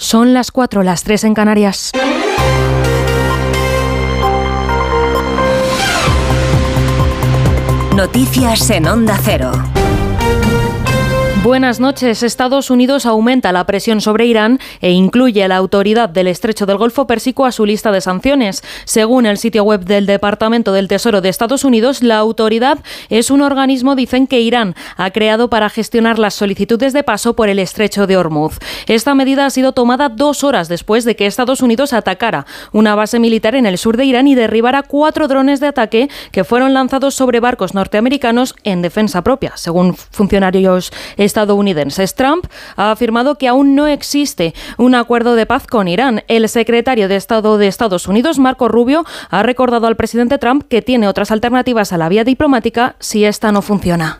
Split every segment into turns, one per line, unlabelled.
Son las 4, las 3 en Canarias.
Noticias en Onda Cero.
Buenas noches. Estados Unidos aumenta la presión sobre Irán e incluye a la autoridad del Estrecho del Golfo Pérsico a su lista de sanciones. Según el sitio web del Departamento del Tesoro de Estados Unidos, la autoridad es un organismo, dicen, que Irán ha creado para gestionar las solicitudes de paso por el Estrecho de Hormuz. Esta medida ha sido tomada 2 horas después de que Estados Unidos atacara una base militar en el sur de Irán y derribara 4 drones de ataque que fueron lanzados sobre barcos norteamericanos en defensa propia, según funcionarios estadounidenses. Trump ha afirmado que aún no existe un acuerdo de paz con Irán. El secretario de Estado de Estados Unidos, Marco Rubio, ha recordado al presidente Trump que tiene otras alternativas a la vía diplomática si esta no funciona.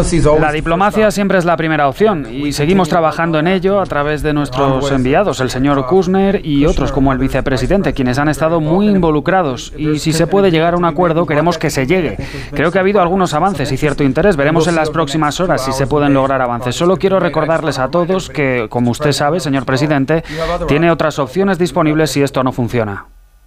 La diplomacia siempre es la primera opción y seguimos trabajando en ello a través de nuestros enviados, el señor Kushner y otros como el vicepresidente, quienes han estado muy involucrados. Y si se puede llegar a un acuerdo, queremos que se llegue. Creo que ha habido algunos avances y cierto interés. Veremos en las próximas horas si se pueden lograr avances. Solo quiero recordarles a todos que, como usted sabe, señor presidente, tiene otras opciones disponibles si esto no funciona.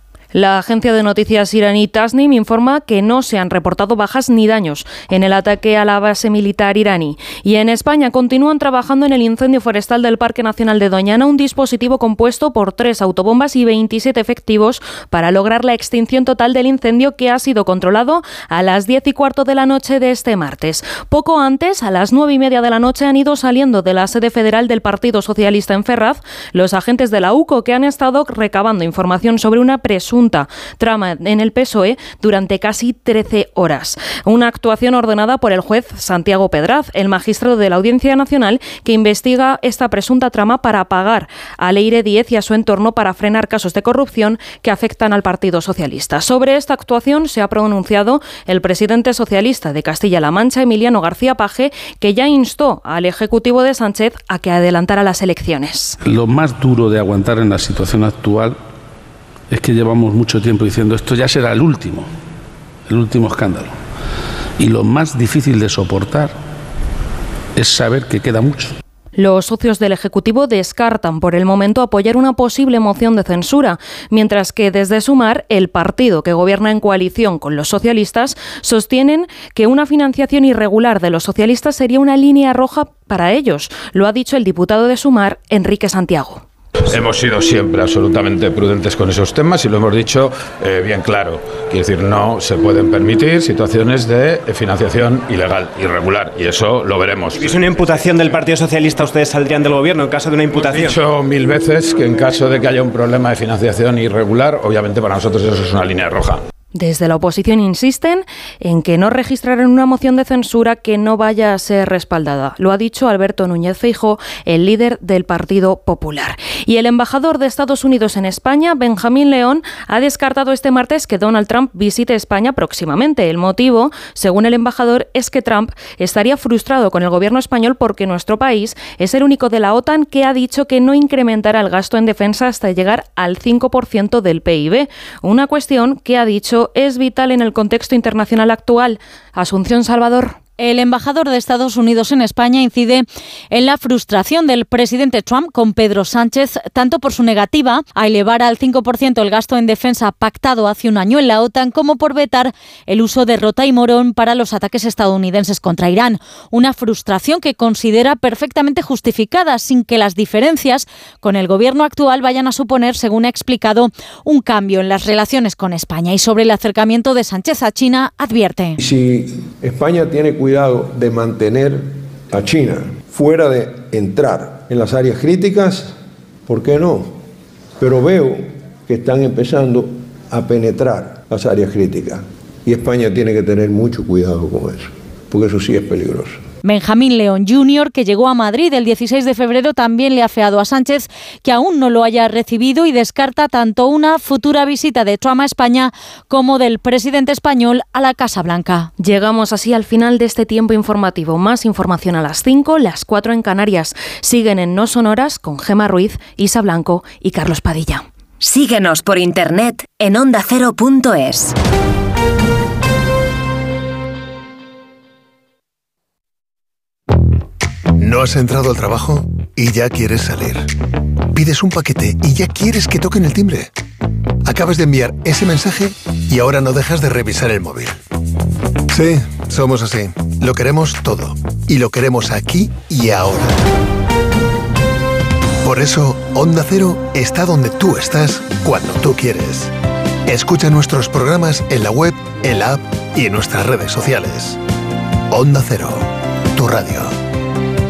La agencia de noticias iraní Tasnim informa que no se han reportado bajas ni daños en el ataque a la base militar iraní. Y en España continúan trabajando en el incendio forestal del Parque Nacional de Doñana, un dispositivo compuesto por 3 autobombas y 27 efectivos para lograr la extinción total del incendio, que ha sido controlado a las 10:15 de la noche de este martes. Poco antes, a las 9:30 de la noche, han ido saliendo de la sede federal del Partido Socialista en Ferraz los agentes de la UCO, que han estado recabando información sobre una presunta trama en el PSOE durante casi 13 horas. Una actuación ordenada por el juez Santiago Pedraz, el magistrado de la Audiencia Nacional, que investiga esta presunta trama para pagar a Leire Díez y a su entorno para frenar casos de corrupción que afectan al Partido Socialista. Sobre esta actuación se ha pronunciado el presidente socialista de Castilla-La Mancha, Emiliano García Paje, que ya instó al Ejecutivo de Sánchez a que adelantara las elecciones.
Lo más duro de aguantar en la situación actual es que llevamos mucho tiempo diciendo esto ya será el último escándalo. Y lo más difícil de soportar es saber que queda mucho.
Los socios del Ejecutivo descartan por el momento apoyar una posible moción de censura, mientras que desde Sumar, el partido que gobierna en coalición con los socialistas, sostienen que una financiación irregular de los socialistas sería una línea roja para ellos. Lo ha dicho el diputado de Sumar, Enrique Santiago.
Hemos sido siempre absolutamente prudentes con esos temas y lo hemos dicho bien claro. Quiere decir, no se pueden permitir situaciones de financiación ilegal, irregular, y eso lo veremos.
Si es una imputación del Partido Socialista, ¿ustedes saldrían del gobierno en caso de una imputación?
He dicho 1000 veces que en caso de que haya un problema de financiación irregular, obviamente para nosotros eso es una línea roja.
Desde la oposición insisten en que no registrarán una moción de censura que no vaya a ser respaldada. Lo ha dicho Alberto Núñez Feijóo, el líder del Partido Popular. Y el embajador de Estados Unidos en España, Benjamín León, ha descartado este martes que Donald Trump visite España próximamente. El motivo, según el embajador, es que Trump estaría frustrado con el gobierno español porque nuestro país es el único de la OTAN que ha dicho que no incrementará el gasto en defensa hasta llegar al 5% del PIB. Una cuestión que, ha dicho, es vital en el contexto internacional actual. Asunción Salvador.
El embajador de Estados Unidos en España incide en la frustración del presidente Trump con Pedro Sánchez, tanto por su negativa a elevar al 5% el gasto en defensa pactado hace un año en la OTAN, como por vetar el uso de rota y morón para los ataques estadounidenses contra Irán. Una frustración que considera perfectamente justificada, sin que las diferencias con el gobierno actual vayan a suponer, según ha explicado, un cambio en las relaciones con España. Y sobre el acercamiento de Sánchez a China, advierte:
si España tiene cuidado de mantener a China fuera de entrar en las áreas críticas, ¿por qué no? Pero veo que están empezando a penetrar las áreas críticas y España tiene que tener mucho cuidado con eso, porque eso sí es peligroso.
Benjamín León Jr., que llegó a Madrid el 16 de febrero, también le ha afeado a Sánchez que aún no lo haya recibido y descarta tanto una futura visita de Trump a España como del presidente español a la Casa Blanca.
Llegamos así al final de este tiempo informativo. Más información a las 5, las 4 en Canarias. Siguen en No Sonoras con Gemma Ruiz, Isa Blanco y Carlos Padilla.
Síguenos por internet en ondacero.es.
¿No has entrado al trabajo y ya quieres salir? Pides un paquete y ya quieres que toquen el timbre. Acabas de enviar ese mensaje y ahora no dejas de revisar el móvil. Sí, somos así. Lo queremos todo. Y lo queremos aquí y ahora. Por eso, Onda Cero está donde tú estás cuando tú quieres. Escucha nuestros programas en la web, en la app y en nuestras redes sociales. Onda Cero, tu radio.